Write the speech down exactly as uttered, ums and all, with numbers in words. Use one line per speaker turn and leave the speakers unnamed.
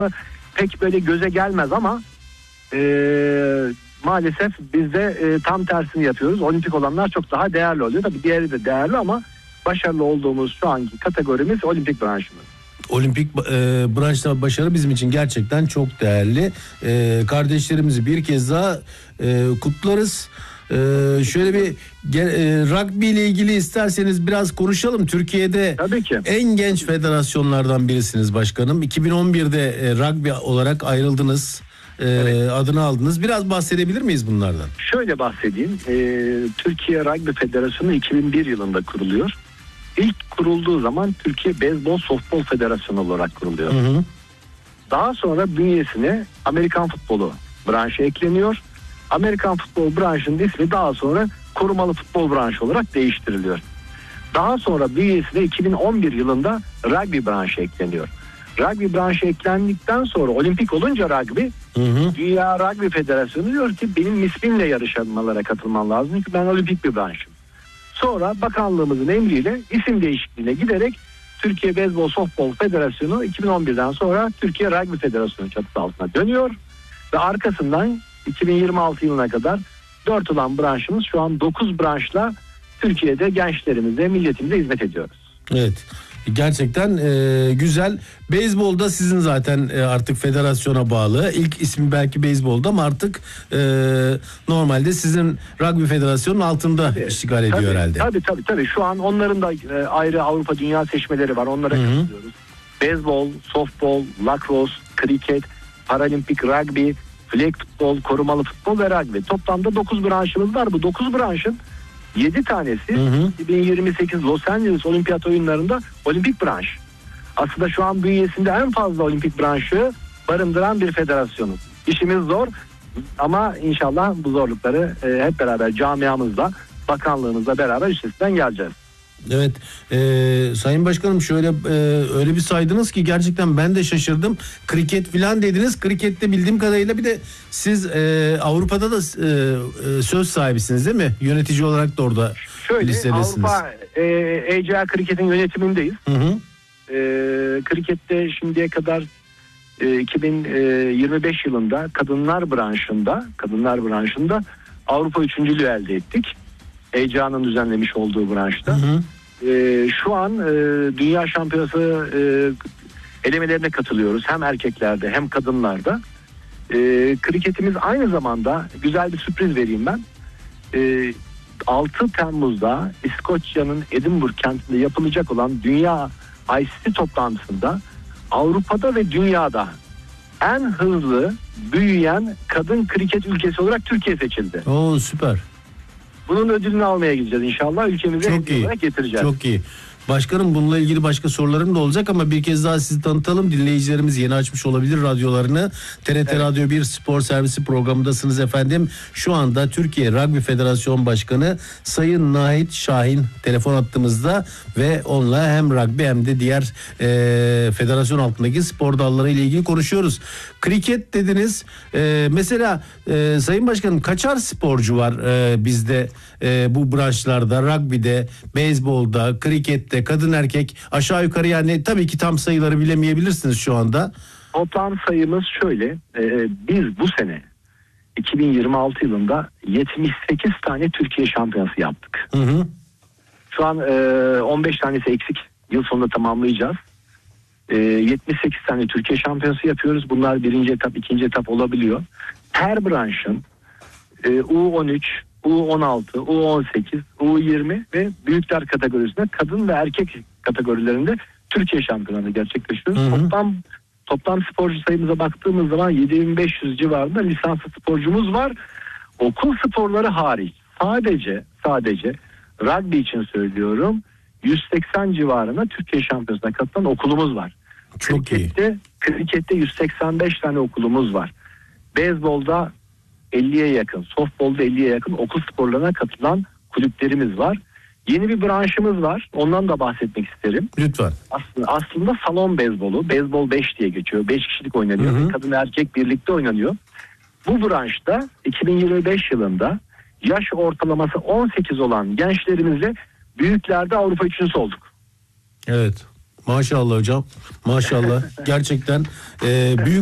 pek böyle göze gelmez ama e, maalesef biz de e, tam tersini yapıyoruz. Olimpik olanlar çok daha değerli oluyor. Tabii diğeri de değerli ama başarılı olduğumuz şu anki kategorimiz olimpik branşımız.
Olimpik e, branşta başarı bizim için gerçekten çok değerli. E, kardeşlerimizi bir kez daha e, kutlarız. E, şöyle bir e, rugby ile ilgili isterseniz biraz konuşalım. Türkiye'de
Tabii ki.
en genç federasyonlardan birisiniz başkanım. iki bin on birde e, rugby olarak ayrıldınız. E, evet. Adını aldınız. Biraz bahsedebilir miyiz bunlardan?
Şöyle bahsedeyim. E, Türkiye Rugby Federasyonu iki bin bir yılında kuruluyor. İlk kurulduğu zaman Türkiye Beyzbol Softbol Federasyonu olarak kuruluyor. Hı hı. Daha sonra bünyesine Amerikan futbolu branşı ekleniyor. Amerikan futbol branşının ismi daha sonra korumalı futbol branşı olarak değiştiriliyor. Daha sonra bünyesine iki bin on bir yılında rugby branşı ekleniyor. Rugby branşı eklendikten sonra olimpik olunca rugby, hı hı. Dünya Rugby Federasyonu diyor ki benim ismimle yarışmalara katılman lazım. Çünkü ben olimpik bir branşım. Sonra bakanlığımızın emriyle isim değişikliğine giderek Türkiye Beyzbol Softbol Federasyonu iki bin on birden sonra Türkiye Rugby Federasyonu çatısı altına dönüyor. Ve arkasından iki bin yirmi altı yılına kadar dört olan branşımız şu an dokuz branşla Türkiye'de gençlerimize, milletimize hizmet ediyoruz.
Evet. Gerçekten e, güzel. Beyzbolda sizin zaten e, artık federasyona bağlı. İlk ismi belki beyzbolda ama artık e, normalde sizin rugby federasyonun altında tabii, iştigal ediyor
tabii,
herhalde.
Tabii tabii tabii. Şu an onların da e, ayrı Avrupa Dünya seçmeleri var. Onlara katılıyoruz. Beyzbol, softbol, lacrosse, kriket, paralimpik rugby, flag futbol, korumalı futbol ve rugby. Toplamda dokuz branşımız var. Bu dokuz branşın yedi tanesi hı hı. iki bin yirmi sekiz Los Angeles Olimpiyat Oyunları'nda olimpik branş. Aslında şu an bünyesinde en fazla olimpik branşı barındıran bir federasyonuz. İşimiz zor ama inşallah bu zorlukları e, hep beraber camiamızla, bakanlığımızla beraber üstesinden geleceğiz.
Evet, e, Sayın Başkanım şöyle e, öyle bir saydınız ki gerçekten ben de şaşırdım. Kriket filan dediniz. Krikette bildiğim kadarıyla bir de siz e, Avrupa'da da e, e, söz sahibisiniz değil mi? Yönetici olarak da orada
şöyle,
listedesiniz.
Avrupa e, E C A Kriket'in yönetimindeyiz. Hı hı. E, krikette şimdiye kadar e, iki bin yirmi beş yılında kadınlar branşında kadınlar branşında Avrupa üçüncülüğü elde ettik. E C A'nın düzenlemiş olduğu branşta. Hı hı. E, şu an e, Dünya Şampiyonası e, elemelerine katılıyoruz. Hem erkeklerde hem kadınlarda. E, kriketimiz aynı zamanda güzel bir sürpriz vereyim ben. E, altı Temmuz'da İskoçya'nın Edinburgh kentinde yapılacak olan Dünya I C C toplantısında Avrupa'da ve dünyada en hızlı büyüyen kadın kriket ülkesi olarak Türkiye seçildi.
Oo, süper.
Bunun ödülünü almaya gideceğiz inşallah. Ülkemize hediye olarak getireceğiz.
Çok iyi. Başkanım bununla ilgili başka sorularım da olacak ama bir kez daha sizi tanıtalım. Dinleyicilerimiz yeni açmış olabilir radyolarını. T R T evet. Radyo bir Spor Servisi programındasınız efendim. Şu anda Türkiye Rugby Federasyon Başkanı Sayın Nahit Şahin telefon hattımızda ve onunla hem rugby hem de diğer e, federasyon altındaki spor dalları ile ilgili konuşuyoruz. Kriket dediniz. E, mesela e, Sayın Başkanım kaçar sporcu var e, bizde e, bu branşlarda, rugby'de, beyzbolda, krikette, kadın erkek aşağı yukarı, yani tabii ki tam sayıları bilemeyebilirsiniz şu anda.
Toplam sayımız şöyle, e, biz bu sene iki bin yirmi altı yılında yetmiş sekiz tane Türkiye şampiyonası yaptık. Hı hı. Şu an e, on beş tanesi eksik, yıl sonunda tamamlayacağız. E, yetmiş sekiz tane Türkiye şampiyonası yapıyoruz. Bunlar birinci etap, ikinci etap olabiliyor. Her branşın e, U on üç, U on altı, U on sekiz, U yirmi ve büyükler kategorisinde kadın ve erkek kategorilerinde Türkiye şampiyonası gerçekleştiriyoruz. Hı hı. Toplam toplam sporcu sayımıza baktığımız zaman yedi bin beş yüz civarında lisanslı sporcumuz var. Okul sporları hariç sadece sadece rugby için söylüyorum, yüz seksen civarında Türkiye şampiyonasına katılan okulumuz var.
Çok
krikette,
iyi.
Krikette yüz seksen beş tane okulumuz var. Beyzbolda elliye yakın, softbolda elliye yakın okul sporlarına katılan kulüplerimiz var. Yeni bir branşımız var. Ondan da bahsetmek isterim.
Lütfen.
Aslında, aslında salon beyzbolu. Beyzbol beş diye geçiyor. beş kişilik oynanıyor. Hı hı. Kadın erkek birlikte oynanıyor. Bu branşta iki bin yirmi beş yılında yaş ortalaması on sekiz olan gençlerimizle büyüklerde Avrupa üçüncüsü olduk.
Evet. Maşallah hocam. Maşallah. Gerçekten e, büyük